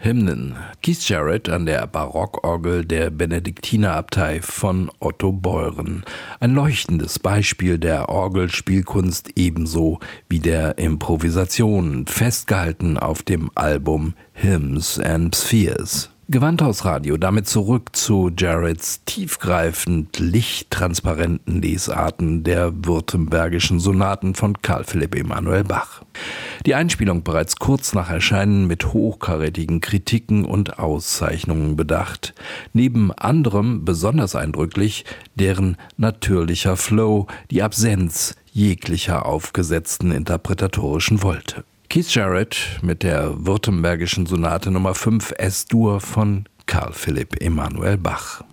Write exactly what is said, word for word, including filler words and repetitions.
Hymnen. Keith Jarrett an der Barockorgel der Benediktinerabtei von Otto Beuren. Ein leuchtendes Beispiel der Orgelspielkunst ebenso wie der Improvisation, festgehalten auf dem Album Hymns and Spheres. Gewandhausradio damit zurück zu Jarretts tiefgreifend lichttransparenten Lesarten der württembergischen Sonaten von Carl Philipp Emanuel Bach. Die Einspielung bereits kurz nach Erscheinen mit hochkarätigen Kritiken und Auszeichnungen bedacht. Neben anderem besonders eindrücklich deren natürlicher Flow, die Absenz jeglicher aufgesetzten interpretatorischen Wolte. Keith Jarrett mit der württembergischen Sonate Nummer fünf S-Dur von Carl Philipp Emanuel Bach.